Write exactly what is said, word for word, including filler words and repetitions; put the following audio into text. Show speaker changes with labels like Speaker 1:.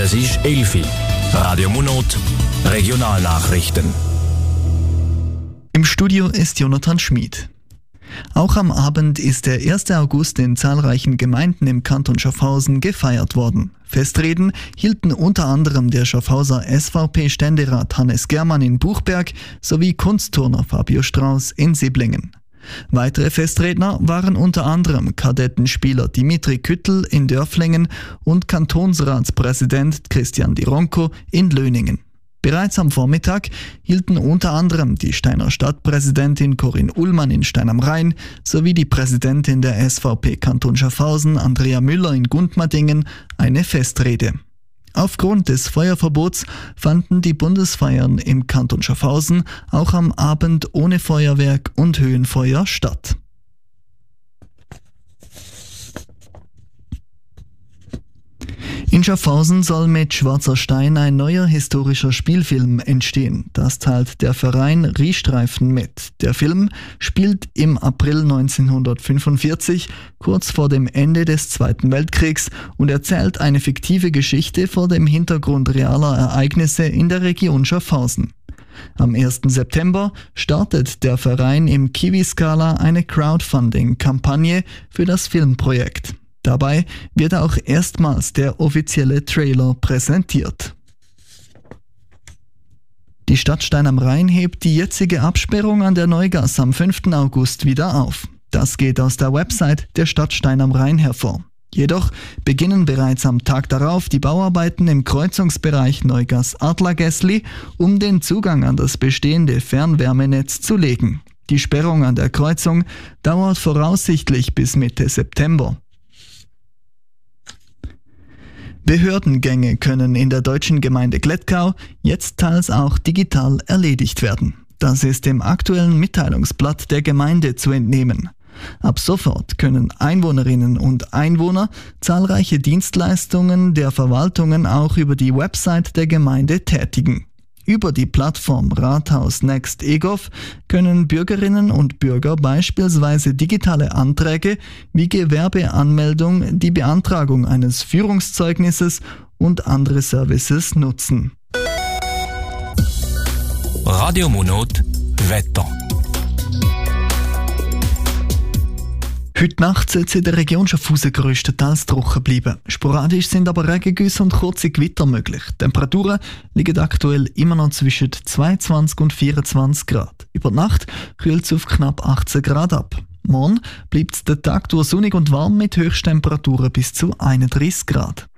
Speaker 1: Es ist elf Uhr. Radio Munot, Regionalnachrichten.
Speaker 2: Im Studio ist Jonathan Schmid. Auch am Abend ist der erste August in zahlreichen Gemeinden im Kanton Schaffhausen gefeiert worden. Festreden hielten unter anderem der Schaffhauser S V P-Ständerat Hannes Germann in Buchberg sowie Kunstturner Fabio Strauß in Siblingen. Weitere Festredner waren unter anderem Kadettenspieler Dimitri Küttel in Dörflingen und Kantonsratspräsident Christian Di Ronco in Löningen. Bereits am Vormittag hielten unter anderem die Steiner Stadtpräsidentin Corinne Ullmann in Stein am Rhein sowie die Präsidentin der S V P Kanton Schaffhausen Andrea Müller in Gundmadingen eine Festrede. Aufgrund des Feuerverbots fanden die Bundesfeiern im Kanton Schaffhausen auch am Abend ohne Feuerwerk und Höhenfeuer statt. In Schaffhausen soll mit Schwarzer Stein ein neuer historischer Spielfilm entstehen. Das teilt der Verein Riestreifen mit. Der Film spielt im April neunzehnhundertfünfundvierzig, kurz vor dem Ende des Zweiten Weltkriegs, und erzählt eine fiktive Geschichte vor dem Hintergrund realer Ereignisse in der Region Schaffhausen. Am ersten September startet der Verein im Kiwi-Skala eine Crowdfunding-Kampagne für das Filmprojekt. Dabei wird auch erstmals der offizielle Trailer präsentiert. Die Stadt Stein am Rhein hebt die jetzige Absperrung an der Neugasse am fünften August wieder auf. Das geht aus der Website der Stadt Stein am Rhein hervor. Jedoch beginnen bereits am Tag darauf die Bauarbeiten im Kreuzungsbereich Neugass-Adlergässli, um den Zugang an das bestehende Fernwärmenetz zu legen. Die Sperrung an der Kreuzung dauert voraussichtlich bis Mitte September. Behördengänge können in der deutschen Gemeinde Glettkau jetzt teils auch digital erledigt werden. Das ist dem aktuellen Mitteilungsblatt der Gemeinde zu entnehmen. Ab sofort können Einwohnerinnen und Einwohner zahlreiche Dienstleistungen der Verwaltungen auch über die Website der Gemeinde tätigen. Über die Plattform Rathaus Next eGov können Bürgerinnen und Bürger beispielsweise digitale Anträge wie Gewerbeanmeldung, die Beantragung eines Führungszeugnisses und andere Services nutzen.
Speaker 1: Radio Munot, Wetter.
Speaker 2: Heute Nacht soll es in der Region Schaffhausen grösstenteils trocken bleiben. Sporadisch sind aber Regengüsse und kurze Gewitter möglich. Die Temperaturen liegen aktuell immer noch zwischen zweiundzwanzig und vierundzwanzig Grad. Über die Nacht kühlt es auf knapp achtzehn Grad ab. Morgen bleibt es den Tag durch sonnig und warm mit Höchsttemperaturen bis zu einunddreißig Grad.